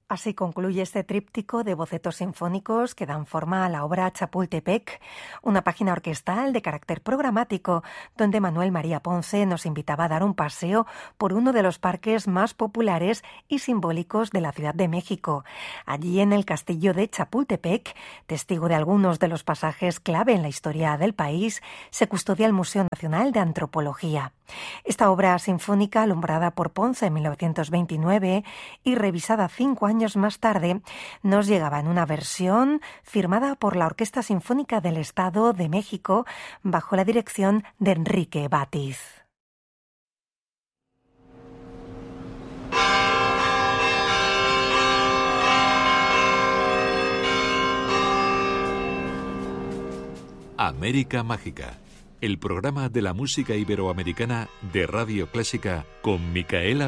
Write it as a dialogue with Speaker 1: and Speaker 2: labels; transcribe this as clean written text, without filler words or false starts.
Speaker 1: Así concluye este tríptico de bocetos sinfónicos que dan forma a la obra Chapultepec, una página orquestal de carácter programático, donde Manuel María Ponce nos invitaba a dar un paseo por uno de los parques más populares y simbólicos de la Ciudad de México. Allí, en el castillo de Chapultepec, testigo de algunos de los pasajes clave en la historia del país, se custodia el Museo Nacional de Antropología. Esta obra sinfónica, alumbrada por Ponce en 1929 y revisada 5 años más tarde, nos llegaba en una versión firmada por la Orquesta Sinfónica del Estado de México bajo la dirección de Enrique Bátiz.
Speaker 2: América Mágica, el programa de la música iberoamericana de Radio Clásica con Micaela